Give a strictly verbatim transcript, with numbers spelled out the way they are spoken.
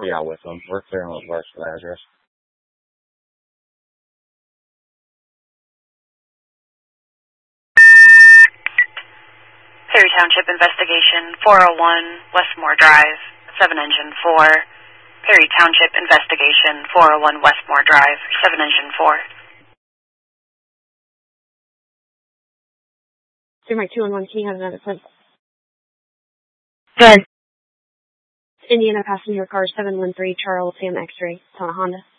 Yeah, with them. We're clearing with regards to the address. Perry Township Investigation, four oh one Westmore Drive, seven engine four. Perry Township Investigation, four oh one Westmore Drive, seven engine four. Zero Mike two one one, can you have another place? Good. Indiana passenger car seven one three Charles Sam X-ray. It's on a Honda.